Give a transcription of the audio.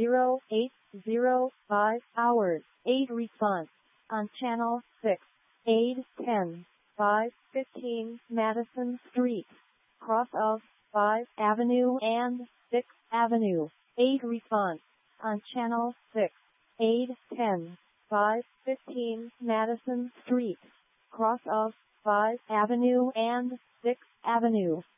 08:05 hours. 8 response on channel 6. 8:10, 5:15 Madison Street, cross of 5th Avenue and 6th Avenue. 8 response on channel 6. 8:10, 5:15 Madison Street, cross of 5th Avenue and 6th Avenue.